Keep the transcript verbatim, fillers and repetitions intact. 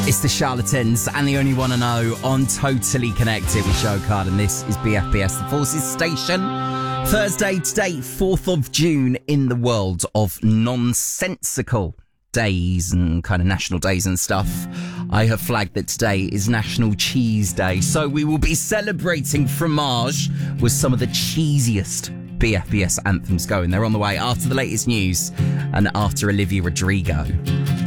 It's the Charlatans and the only one I know on Totally Connected with Joe Card, and this is B F B S, the Forces Station. Thursday today, fourth of June, in the world of nonsensical days and kind of national days and stuff. I have flagged that today is National Cheese Day, so we will be celebrating fromage with some of the cheesiest B F B S anthems going. They're on the way after the latest news and after Olivia Rodrigo.